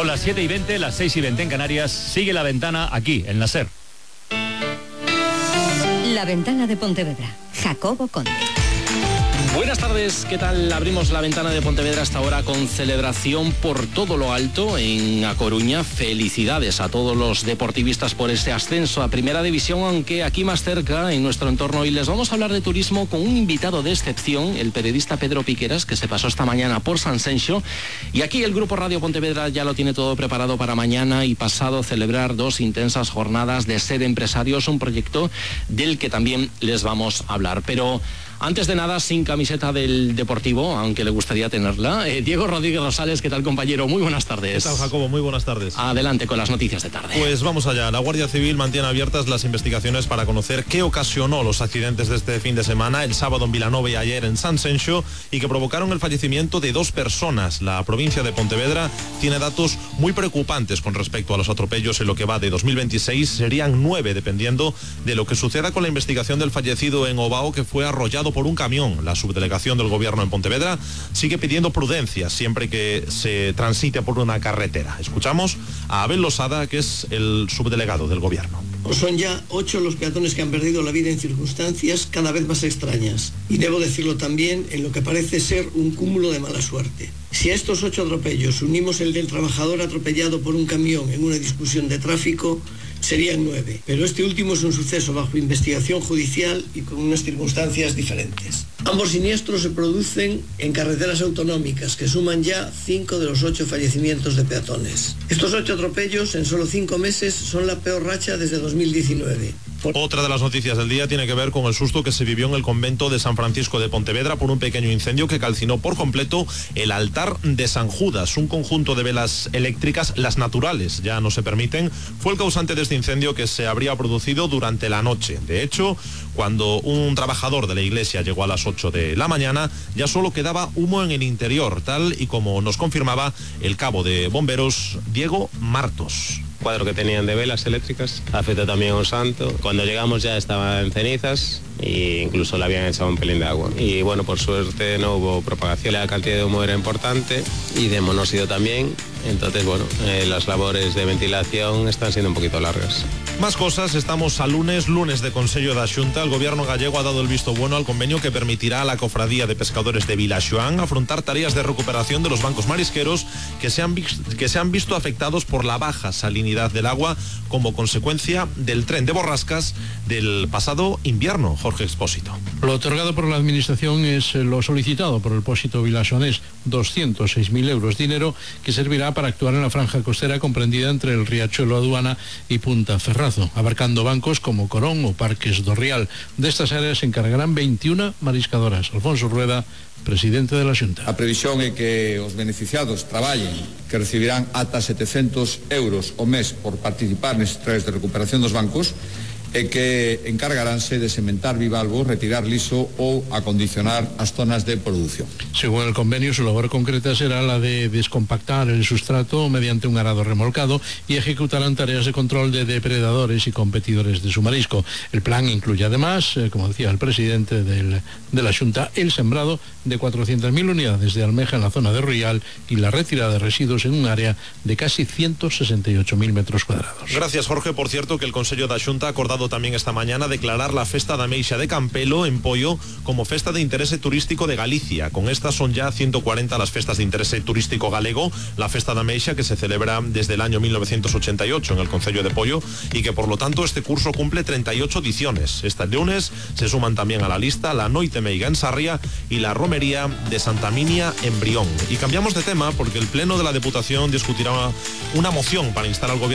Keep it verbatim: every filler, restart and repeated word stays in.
Son las siete y veinte, las seis y veinte en Canarias. Sigue La Ventana aquí, en la SER. La Ventana de Pontevedra. Jacobo Conde. Buenas tardes, ¿qué tal? Abrimos La Ventana de Pontevedra hasta ahora con celebración por todo lo alto en A Coruña. Felicidades a todos los deportivistas por este ascenso a Primera División, aunque aquí más cerca, en nuestro entorno, hoy les vamos a hablar de turismo con un invitado de excepción, el periodista Pedro Piqueras, que se pasó esta mañana por Sanxenxo. Y aquí el Grupo Radio Pontevedra ya lo tiene todo preparado para mañana y pasado celebrar dos intensas jornadas de Ser Empresarios, un proyecto del que también les vamos a hablar. Pero antes de nada, sin camiseta del Deportivo, aunque le gustaría tenerla, eh, Diego Rodríguez Rosales, ¿qué tal, compañero? Muy buenas tardes. ¿Qué tal, Jacobo? Muy buenas tardes. Adelante con las noticias de tarde. Pues vamos allá. La Guardia Civil mantiene abiertas las investigaciones para conocer qué ocasionó los accidentes de este fin de semana, el sábado en Vilanova y ayer en Sanxenxo, y que provocaron el fallecimiento de dos personas. La provincia de Pontevedra tiene datos muy preocupantes con respecto a los atropellos en lo que va de dos mil veintiséis. Serían nueve, dependiendo de lo que suceda con la investigación del fallecido en Ovao, que fue arrollado por un camión. La subdelegación del gobierno en Pontevedra sigue pidiendo prudencia siempre que se transite por una carretera. Escuchamos a Abel Losada, que es el subdelegado del gobierno. Son ya ocho los peatones que han perdido la vida en circunstancias cada vez más extrañas. Y debo decirlo también en lo que parece ser un cúmulo de mala suerte. Si a estos ocho atropellos unimos el del trabajador atropellado por un camión en una discusión de tráfico, serían nueve. Pero este último es un suceso bajo investigación judicial y con unas circunstancias diferentes. Ambos siniestros se producen en carreteras autonómicas, que suman ya cinco de los ocho fallecimientos de peatones. Estos ocho atropellos en solo cinco meses son la peor racha desde dos mil diecinueve. Por... Otra de las noticias del día tiene que ver con el susto que se vivió en el convento de San Francisco de Pontevedra por un pequeño incendio que calcinó por completo el altar de San Judas. Un conjunto de velas eléctricas, las naturales, ya no se permiten, fue el causante de este incendio, que se habría producido durante la noche. De hecho, cuando un trabajador de la iglesia llegó a las ocho de la mañana, ya solo quedaba humo en el interior, tal y como nos confirmaba el cabo de bomberos Diego Martos. Cuadro que tenían de velas eléctricas, afectó también a un santo. Cuando llegamos ya estaba en cenizas e incluso le habían echado un pelín de agua. Y bueno, por suerte no hubo propagación. La cantidad de humo era importante y de monóxido también. Entonces, bueno, eh, las labores de ventilación están siendo un poquito largas. Más cosas, estamos a lunes, lunes de Consello da Xunta. El gobierno gallego ha dado el visto bueno al convenio que permitirá a la Cofradía de Pescadores de Vilaxoán afrontar tareas de recuperación de los bancos marisqueros que se han, que se han visto afectados por la baja salinidad del agua como consecuencia del tren de borrascas del pasado invierno. Jorge Expósito. Lo otorgado por la administración es lo solicitado por el Pósito vilaxonés, doscientos seis mil euros, dinero que servirá para actuar en la franja costera comprendida entre el Riachuelo Aduana y Punta Ferrazo, abarcando bancos como Corón o Parques do Rial. De estas áreas se encargarán veintiuna mariscadoras. Alfonso Rueda, presidente de la Xunta. A previsión é que os beneficiados traballen, que recibirán ata setecentos euros o mes por participar nestes traballos de recuperación dos bancos, e que encargaránse de sementar bivalvos, retirar liso ou acondicionar as zonas de produción. Según el convenio, su labor concreta será la de descompactar el sustrato mediante un arado remolcado y ejecutarán tareas de control de depredadores y competidores de su marisco. El plan incluye además, eh, como decía el presidente del, de la Xunta, el sembrado de cuatrocientas mil unidades de almeja en la zona de Rial y la retirada de residuos en un área de casi ciento sesenta y ocho mil metros cuadrados. Gracias, Jorge. Por cierto, que el Consello da Xunta ha acordado también esta mañana declarar la Festa da Meixa de Campelo en Pollo como Festa de Interese Turístico de Galicia. Con estas son ya ciento cuarenta las festas de interese turístico galego. La Festa da Meixa, que se celebra desde el año mil novecientos ochenta y ocho en el Concello de Pollo y que por lo tanto este curso cumple treinta y ocho ediciones. Este lunes se suman también a la lista la Noite Meiga en Sarria y la Romería de Santa Minia en Brión. Y cambiamos de tema porque el Pleno de la Deputación discutirá una, una moción para instar al gobierno